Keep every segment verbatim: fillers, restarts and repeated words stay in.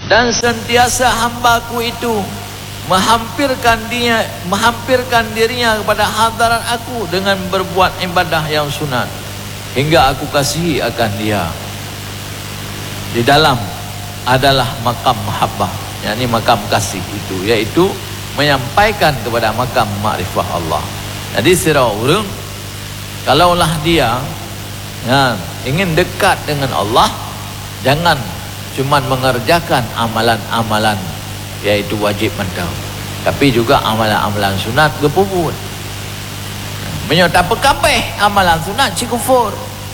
dan sentiasa hambaku itu menghampirkan dia menghampirkan dirinya kepada hadarat aku dengan berbuat ibadah yang sunat hingga aku kasihi akan dia. Di dalam adalah makam mahabbah, yakni makam kasih itu, yaitu menyampaikan kepada makam makrifah Allah. Jadi sira orang kalaulah dia ya, ingin dekat dengan Allah, jangan cuma mengerjakan amalan-amalan yaitu wajib mentau, tapi juga amalan-amalan sunat gepuput. Menyota pekabeh amalan sunat si kufur.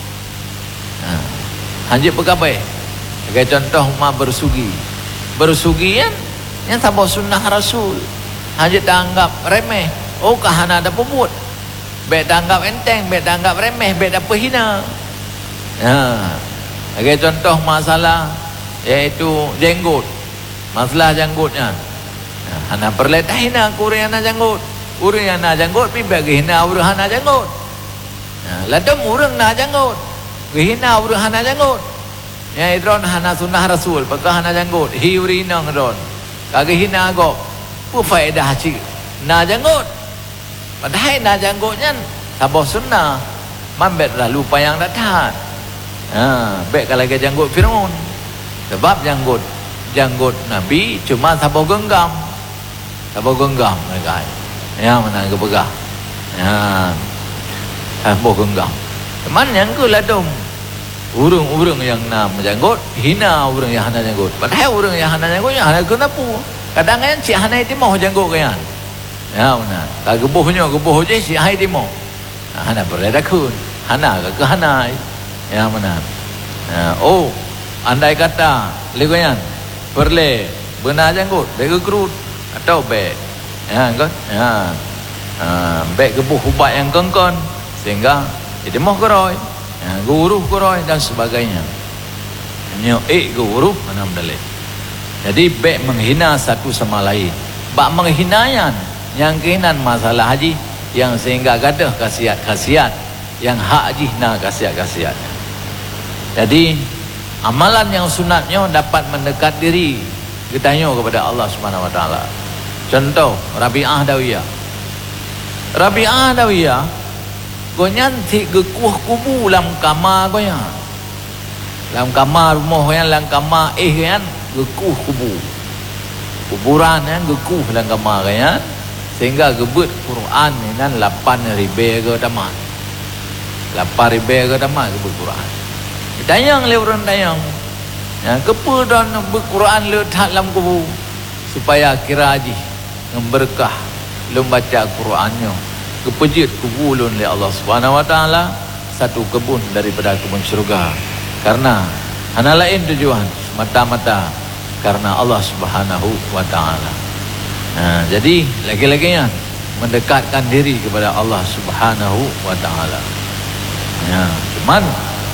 Nah, hanjit pekabeh. Sebagai contoh mah bersugi. Bersugi kan yang sabah sunnah Rasul. Hanjit tanggap remeh. Oh kahana ada puput. Baik tanggap enteng, baik tanggap remeh, baik dapat hina. Nah, sebagai contoh masalah yaitu jenggot. Masalah janggutnya. Nah, hana perletah hina kurang hana janggut. Urang yang nak janggut pi bagi hina urang hana janggut. Nah, ladam urang nak janggut. Hina urang hana janggut. Ya idron hana sunnah Rasul, pakah hana janggut. Hi urina ngron. Kage hina agok. Pu faedah cik. Na janggut. Padahal na janggutnya sabah sunnah. Mambet lalu payang datang. Ha, baik kalau ke janggut Firaun. Sebab janggut janggut Nabi cuma sabah genggam. Sabah genggam mereka. Ya mana ke pegah. Ya. Sabah genggam. Teman yang ke ladum. Urang-urang yang nak janggut hina urang yang hana janggut. Padahal urang yang hana janggut yang hana kenapu. Kadang kan si hana itu mau janggut kan. Ya mana. Tak gebuhnya gebuh je si hai demo. Hana boleh dakun. Hana ke ke hana. Ya mana. Ya, oh andai kata legoyan perle benar janggut beg gerut atau beg ya kan ya uh, beg gebuh ubat yang kengkon sehingga jadi moh koroi ya, guru koroi dan sebagainya nyo eh guru mana mendalil. Jadi beg menghina satu sama lain, bak menghinayan yang kehinan masalah haji yang sehingga gadah khasiat-khasiat yang hak haji nak khasiat-khasiat. Jadi amalan yang sunatnya dapat mendekat diri kitanya kepada Allah Subhanahu wa taala. Contoh Rabi'ah Dawiyah. Rabi'ah Dawiyah gonyan ti gekuh kubu dalam kamar gonya. Dalam kamar rumah yang dalam kamar eh kan gekuh kubu. Kuburan yang gekuh dalam kamar kan sehingga gebut Quran ni kan lapan ribu ke tamat. lapan ribu ke tamat gebut Quran. Dayang le orang dayang. Ya, kepa dan berquran le dalam kubu supaya kira haji memberkah lum baca Qurannya. Kepejit kubu lun le Allah Subhanahu wa taala satu kebun daripada kebun syurga. Karena hana lain tujuan mata-mata karena Allah Subhanahu wa taala. Nah, jadi lagi-laginya mendekatkan diri kepada Allah Subhanahu wa taala. Ya, cuman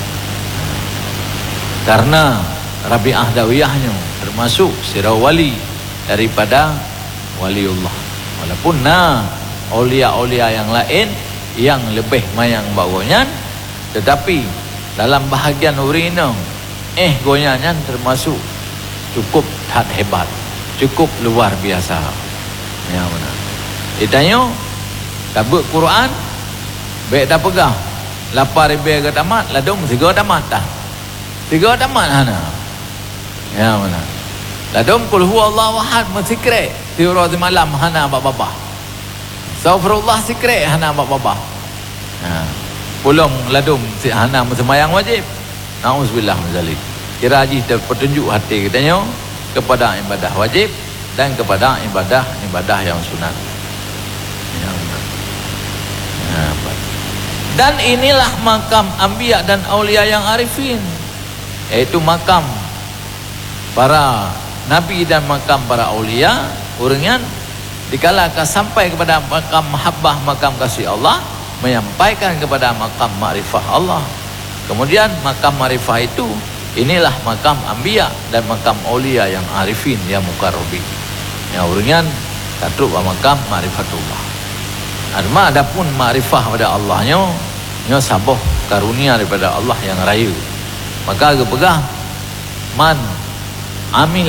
karena Rabi'ah Dawiyahnya termasuk sirah wali daripada waliullah. Walaupun nah aulia-aulia yang lain yang lebih mayang bagonyan, tetapi dalam bahagian urina eh gonyanyan termasuk cukup tak hebat, cukup luar biasa. Ya benar. Itanya tabuk Quran baik dah pegang lapan ribu ke tamat ladung tiga tamat dah. Tiga tamat hana. Ya mana. Ladum kul huwallahu ahad menzikre. Tiura di malam hana bapa-bapa. Astaghfirullah zikre hana bapa-bapa. Ha. Pulung ladum si hana sembahyang wajib. Nauzubillah min zalik. Kira haji terpetunjuk hati katanya kepada ibadah wajib dan kepada ibadah-ibadah yang sunat. Ya. Ya, dan inilah makam anbiya dan aulia yang arifin. Yaitu makam para nabi dan makam para aulia. Orangnya dikala akan sampai kepada makam mahabbah, makam kasih Allah, menyampaikan kepada makam makrifah Allah. Kemudian makam makrifah itu inilah makam anbiya dan makam aulia yang arifin, yang mukarrabin. Ya orangnya katruk makam makrifatullah. Adma adapun makrifah pada Allahnya, nya sabah karunia daripada Allah yang raya. Maka agak pegang man amila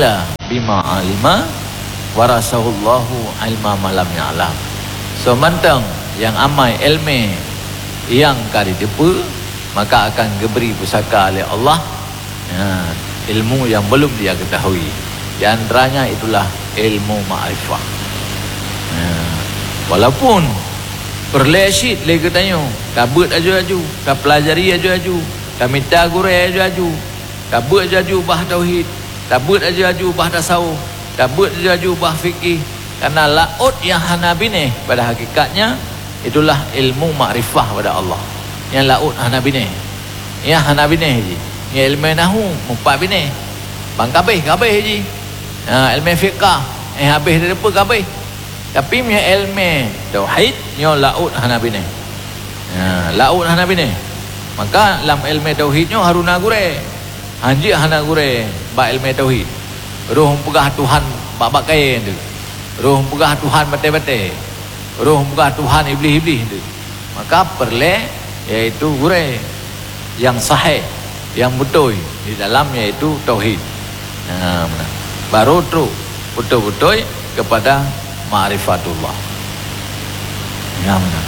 bima alima warasahullahu ilma malam ya'lam. So mantang yang amai ilmu yang kari depa, maka akan diberi pusaka oleh Allah ya, ilmu yang belum dia ketahui. Di antaranya itulah ilmu ma'rifah. Ya, walaupun perlesit lagi tanya, kabut aju-aju, ka pelajari aju-aju, ka minta guru aju-aju, kabut aju-aju bah tauhid, kabut aju-aju bah tasawuf, kabut aju-aju bah fikih. Karena laut yang hanabine pada hakikatnya itulah ilmu makrifah pada Allah. Yang laut hanabine, yang hanabine je. Yang ilmu nahu empat bine, bang kabeh kabeh je. Ha, ilmu fiqh eh habis dari apa kabeh. Tapi punya ilmu tauhid nyo laut hanabine. Ha, laut hanabine. Maka dalam ilmu tauhid nyo haruna gure. Hanji hana gure ba ilmu tauhid. Roh pegah Tuhan bak-bak kain tu. Roh pegah Tuhan betul-betul. Roh pegah Tuhan iblis-iblis tu. Maka perle iaitu gure yang sahih, yang betul di dalamnya itu tauhid. Ha, baru terus betul-betul kepada ma'rifatullah. Ya benar.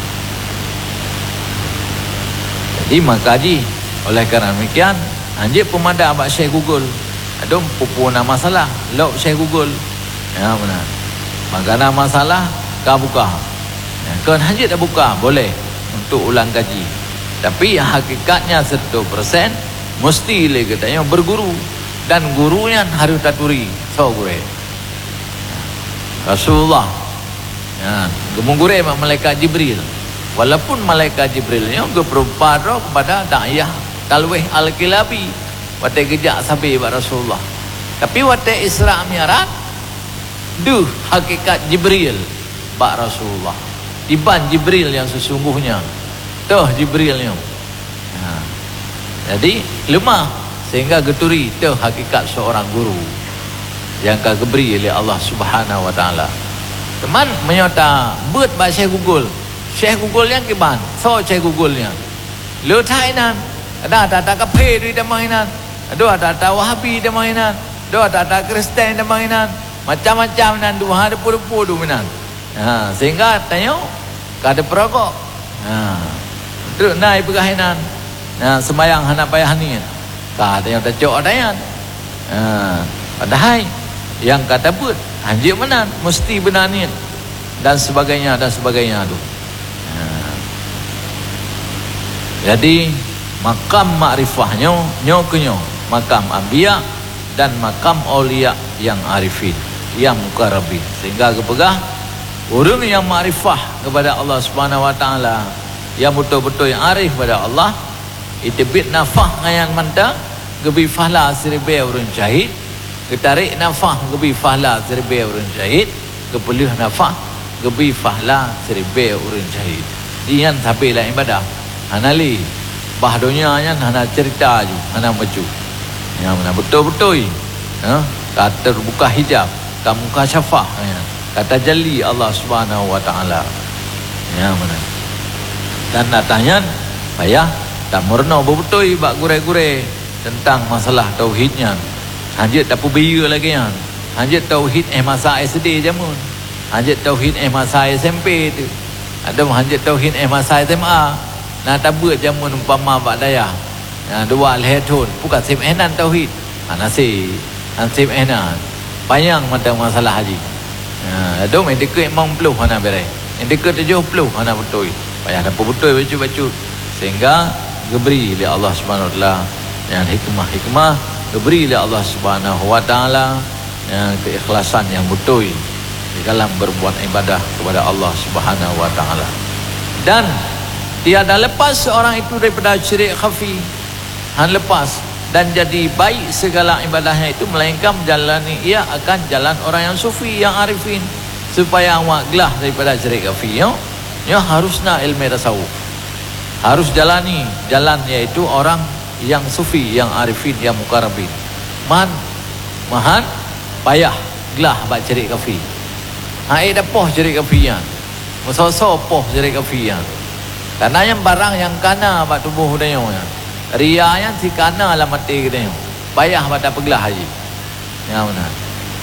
Jadi makaji oleh kerana demikian anjir pemada abak share Google. Ada pupuna masalah lok share Google. Ya benar. Makana masalah kau buka. Ya, kan anjir dah buka boleh untuk ulang kaji. Tapi yang hakikatnya seratus persen mesti le katanya berguru dan gurunya harus taturi. So gure. Rasulullah ya, gemugure malaikat Jibril. Walaupun malaikat Jibril ni juga berupara kepada da'iyah talwih al-kilabi. Watai kejak sampai buat Rasulullah. Tapi watai Isra' Mi'raj duh hakikat Jibril buat Rasulullah. Diban Jibril yang sesungguhnya. Tuh Jibril ni. Ya. Jadi lemah sehingga geturi tuh hakikat seorang guru yang keberi oleh Allah Subhanahu wa taala. Teman menyota buat baca Google. Syekh Google yang kiban. So Syekh Google nya. Lu Thailand. Ada ada kafe di mainan. Ada ada Wahabi di mainan. Ada ada Kristen di mainan. Macam-macam nan dua hari puluh-puluh dominan. Ha, sehingga tanya kada perokok. Ha. Terus naik pergahinan. Nah, sembayang hendak payah ni. Kada yang tercok dayan. Ha, padahal yang kata buat anjir benar mesti benar ni dan sebagainya dan sebagainya tu. Ha. Jadi makam makrifahnya nyo kenyo makam anbiya dan makam aulia yang arifin yang muqarrabin, sehingga kepegah orang yang makrifah kepada Allah Subhanahu wa taala yang betul-betul yang arif pada Allah itu bit nafah ngayan manta gebi fahla sirbe urun syahid ketarik nafah gebi fahla sirbe urun syahid kepelih nafah gebi fahla sirbe urun syahid dian sampai lah ibadah hanali bah dunia nya hana cerita ju hana maju yang mana betul-betul ha kata terbuka hijab kamu kasyafah ya kata jali Allah Subhanahu wa taala yang mana dan datanya payah tak murno betul bak gure-gure tentang masalah tauhidnya. Hanjit tak pubia lagi kan. Hanjit tauhid eh masa S D jamun. Hanjit tauhid eh masa S M P tu. Ada hanjit tauhid eh masa S M A. Nah tabut jamun umpama bak daya. Nah dua alhetun bukan sim enan tauhid. Anasi ansim enan. Payang mata masalah haji. Nah ada main dekat emang puluh hana berai. Yang dekat tujuh puluh hana betul. Payah dapat betul baca-baca sehingga diberi oleh Allah Subhanahu wa taala yang hikmah-hikmah, diberi oleh Allah Subhanahu wa taala yang keikhlasan yang betul di dalam berbuat ibadah kepada Allah Subhanahu wa taala. Dan tiada lepas seorang itu daripada syirik khafi. Han lepas dan jadi baik segala ibadahnya itu melainkan menjalani ia akan jalan orang yang sufi yang arifin supaya awak gelah daripada syirik khafi. Yo, yo harusnya ilmu tasawuf. Harus jalani jalan yaitu orang yang sufi, yang arifin, yang muqarrabin. Man, mahan, payah, gelah bak cerik kafi. Hai dah poh cerik kafian. Musoso poh cerik kafian. Karena yang barang yang kana bak tubuh dayo ya. Ria yang si kana lah mati dayo. Payah bak tak pegelah haji. Ya benar.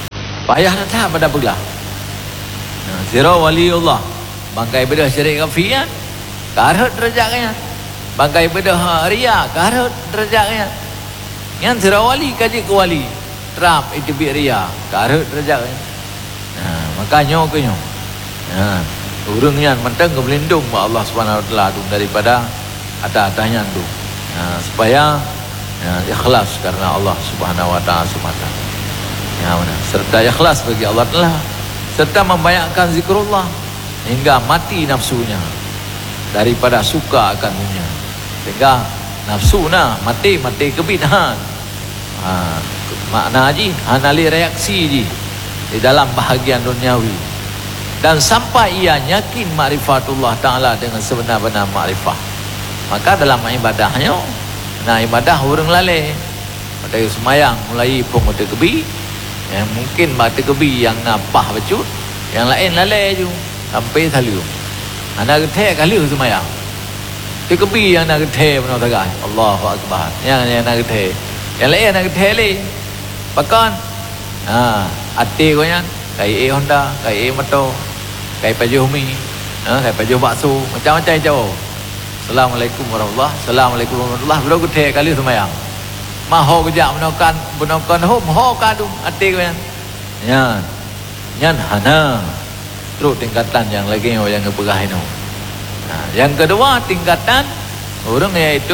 payah datang pada belah. Nah, sira waliullah bangkai bedah syirik kafian karut derajatnya, bangkai bedah riya karut derajatnya. Yang sira wali kaji ke wali terap itu bi riya karut derajatnya. Nah, makanya kenyo. Nah, urang yang mentang ke berlindung ba Allah Subhanahu wa taala tu daripada ada-adanya tu. Nah, supaya ya, ikhlas karena Allah Subhanahu wa taala semata. Ya, mana? Serta ikhlas bagi Allah Taala, serta membanyakkan zikrullah hingga mati nafsunya daripada suka akan dunia. Sehingga nafsu na mati mati kebid'ahan. Ha, makna ji hanali reaksi ji di dalam bahagian duniawi. Dan sampai ia yakin ma'rifatullah Ta'ala dengan sebenar-benar ma'rifah, maka dalam ibadahnya, nah ibadah orang lalai pada semayang mulai pengutu kebi, yang mungkin mata kebi yang napah becut, yang lain lalai je sampai saliu. Anak kethe kali semayang, tu kebi yang nak kethe benar tagai. Allahu Akbar. Yang yang nak kethe, yang lain nak kethe le. Pakan, ah, ati kau yang kai A Honda, kai A motor, kai Pajero Mi, ah, kai Pajero bakso, macam-macam jauh. Assalamualaikum warahmatullahi wabarakatuh. Assalamualaikum warahmatullahi wabarakatuh. Berapa kali kali semayang. Maho kejap menakan menakan hom ho kadu ati ko yan. Yan. Yan hana. Terus tingkatan yang lagi yang bergah itu. Nah, yang kedua tingkatan orang iaitu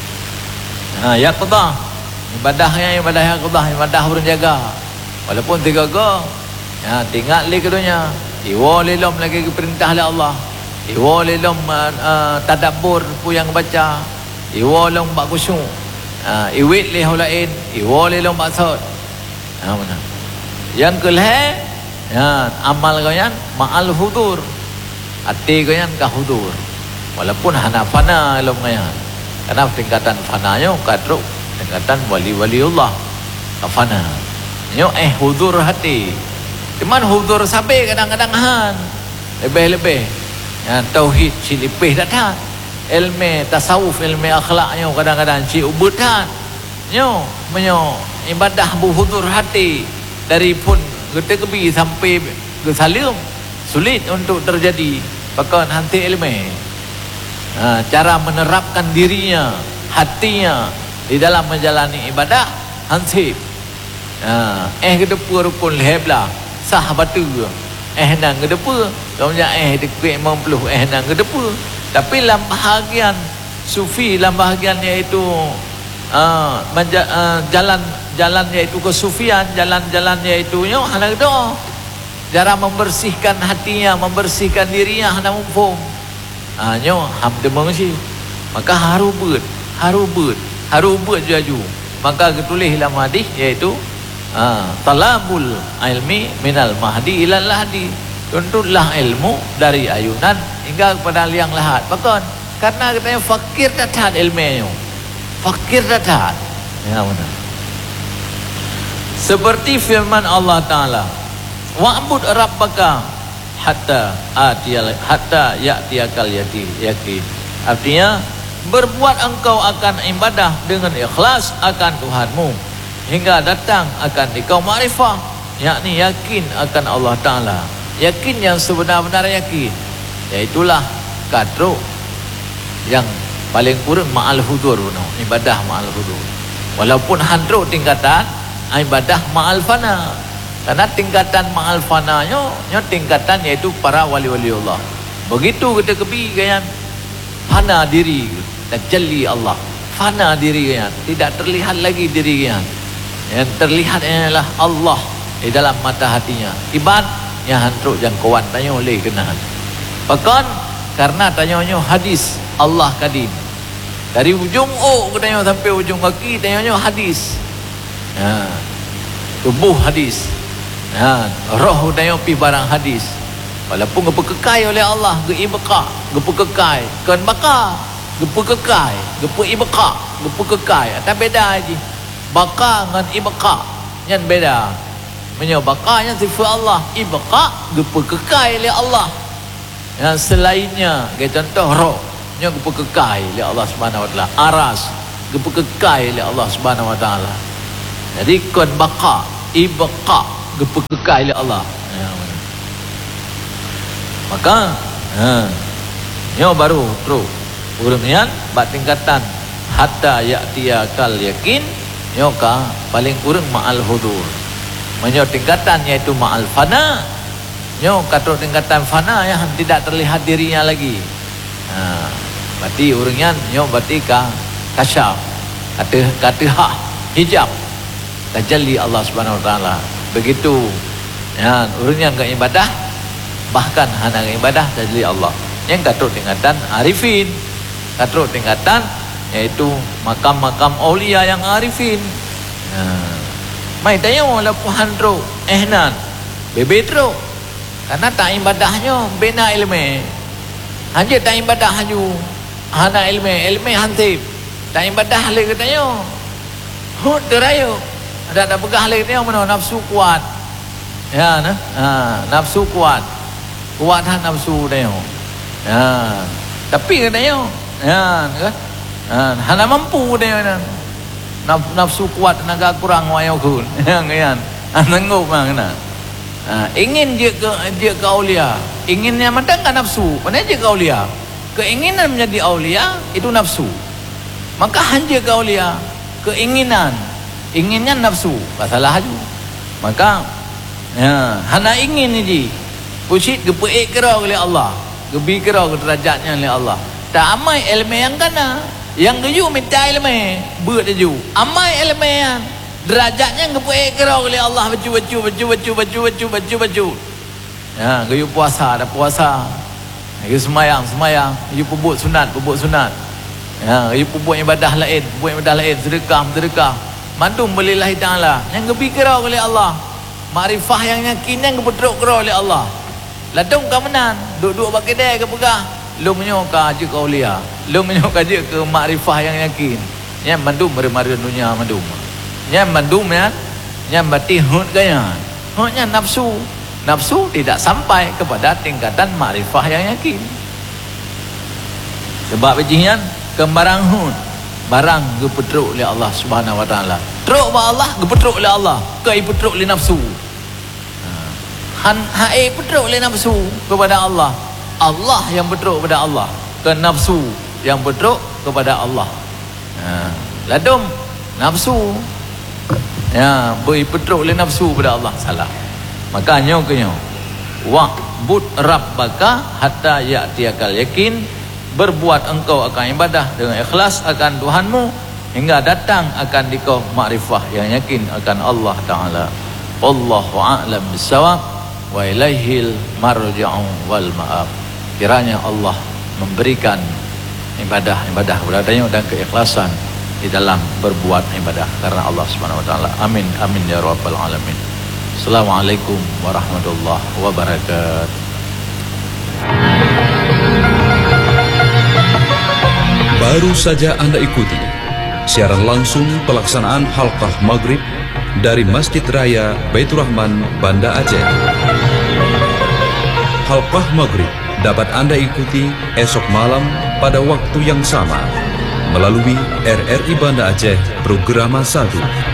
nah yaqdah. Ibadahnya ibadah yaqdah, ibadah orang jaga. Walaupun tiga go. Ya, tinggal li keduanya. Iwa lilom lagi perintah oleh Allah. Iwa lelom uh, uh, tadabbur pu yang baca, iwa lelom bak khusyuk, uh, iwit leh lain, iwa lelom maksud. Ha, mana? Yang kelih, ya, amal kau yang ma'al hudur, hati kau yang ka hudur. Walaupun hana fana lelom kau yang, karena tingkatan fananya kadruk tingkatan wali-waliullah ka fana. Nyo eh hudur hati. Cuman hudur sampai kadang-kadang han lebih-lebih. Ya, tauhid cilipih datang, ilmu tasawuf, ilmu akhlaknya kadang-kadang ci ubutan nyo menyo ibadah buhudur hati dari pun gede kebi sampai ke salim sulit untuk terjadi pakan hanti ilmu. Ha, cara menerapkan dirinya, hatinya di dalam menjalani ibadah hanti. Ha, eh kedepu rukun leheblah sah batu eh nang kedepu kemudian eh dekat mempluh eh nang kedepu. Tapi dalam bahagian sufi, dalam bahagian iaitu uh, menja, uh, jalan jalan iaitu kesufian, jalan-jalan iaitu nyo hana doa, cara membersihkan hatinya, membersihkan dirinya hana mumpung. Ah nyo hamde mengsi. Maka harubut, harubut, harubut jaju. Maka ketulis dalam hadis iaitu uh, talabul ilmi minal mahdi ilal lahdi. Tuntutlah ilmu dari ayunan hingga kepada liang lahat. Bahkan karena katanya fakir datat ilmunya, fakir datat. Ya benar. Seperti firman Allah Taala, wa'bud rabbaka hatta atiyal hatta ya'tiyakal yati yakin. Artinya berbuat engkau akan ibadah dengan ikhlas akan Tuhanmu hingga datang akan engkau makrifah, yakni yakin akan Allah Taala. Yakin yang sebenar-benar yakin, yaitulah kadro yang paling kurang ma'al hudur, no? Ibadah ma'al hudur. Walaupun handro tingkatan ibadah ma'al fana, karena tingkatan ma'al fana nyo, nyo tingkatan yaitu para wali-wali Allah. Begitu kita kebi kayan fana diri dan jeli Allah, fana diri kayan, tidak terlihat lagi diri kayan. Yang terlihat adalah Allah di dalam mata hatinya. Ibadah yang hantruk jangkauan tanya oleh kenahan. Bahkan karena tanya-tanya hadis Allah kadim dari ujung oh tanya sampai ujung kaki tanya-tanya hadis. Ha, tubuh hadis. Ha, roh tanya pi barang hadis. Walaupun gepekekai oleh Allah, geibqa, gepekekai, kan baka, gepekekai, gepeibqa, gepekekai. Ada beda aja. Baka dengan ibqa, yang beda. Menyebabkannya sifat Allah ibqa gepekekai oleh Allah. Yang selainnya kayak contoh roh nya gepekekai oleh Allah Subhanahu wa taala, aras gepekekai oleh Allah Subhanahu wa taala. Jadi kon baqa ibqa gepekai oleh Allah. Ya, maka ha, nyo baru terus urungan bak tingkatan hatta ya'tiya kal yakin, nyo ka paling urang ma'al hudur. Menyo tingkatan iaitu ma'al fana, nyo kata tingkatan fana yang tidak terlihat dirinya lagi. Ha, berarti urungan nyo berarti ka kasyaf, kata kata hak hijab tajalli Allah Subhanahu wa taala. Begitu ya urungan ke ibadah, bahkan hana ke ibadah tajalli Allah. Yang kata tingkatan arifin, kata tingkatan yaitu makam-makam aulia yang arifin. Ha, mai tayo la puhandro ehnan bebetro karena tak ibadahnya bena ilmu. Hanya tak ibadah haju hana ilmu, ilmu hantip. Tak ibadah le katanya. Hud derayo. Ada ada pegah le katanya mana nafsu kuat. Ya nah. Ha, nafsu kuat. Kuat han nafsu dia. Ya. Tapi katanya, ya kan? Ha, hana mampu dia kan. Nafsu kuat tenaga kurang wayo kun. Yang kan. Anenguk mana. Ha, ingin dia ke dia ke aulia, inginnya mendatangkan nafsu, mana dia ke aulia? Keinginan menjadi aulia itu nafsu. Maka hanya ke aulia, keinginan, inginnya nafsu, masalah tu. Maka ya, hana ingin ni pusit gepeik kira oleh Allah, gebi kira ke derajatnya oleh Allah. Tak amai ilmu yang kana, yang keju minta ilmu, buat keju. Amai ilmu yang derajatnya ngepuai kerau oleh Allah baju baju baju baju baju baju baju baju. Ya, kayu puasa ada puasa. Kayu semayang semayang. Kayu pebut sunat pebut sunat. Ya, kayu pebut ibadah lain pebut ibadah lain. Sedekah sedekah. Mandum belillahi taala. Yang ngebi kerau oleh Allah. Makrifah yang yakin yang ngepetruk kerau oleh Allah. Ladung kamenan. Duduk bagi kedai ke pegah. Lu menyo ka aja ke aulia. Lu menyo ka aja ke makrifah yang yakin. Yang mandum mari-mari dunia mandum. Yang mandum ya, yang berarti hud gaya. Hudnya nafsu. Nafsu tidak sampai kepada tingkatan makrifah yang yakin. Sebab bijian kembarang hud. Barang gepetruk oleh Allah Subhanahu wa taala. Truk ba Allah gepetruk oleh Allah, ke petruk oleh nafsu. Han hae petruk oleh nafsu kepada Allah. Allah yang petruk kepada Allah, ke nafsu yang petruk kepada Allah. Ha, ladum nafsu ya, beri petruk oleh nafsu pada Allah, salah. Makanya kenyo wa'bud rabbaka hatta ya'tiyakal yakin, berbuat engkau akan ibadah dengan ikhlas akan Tuhanmu hingga datang akan dikau makrifah yang yakin akan Allah Ta'ala. Wallahu a'lam bissawab wa ilaihil marja'u wal ma'ab. Kiranya Allah memberikan ibadah-ibadah kepadanya dan keikhlasan di dalam berbuat ibadah karena Allah Subhanahu wa taala. Amin amin ya rabbal alamin. Assalamualaikum warahmatullahi wabarakatuh. Baru saja Anda ikuti siaran langsung pelaksanaan halqah maghrib dari Masjid Raya Baitur Rahman, Banda Aceh. Halqah maghrib dapat Anda ikuti esok malam pada waktu yang sama melalui R R I Banda Aceh Programa satu.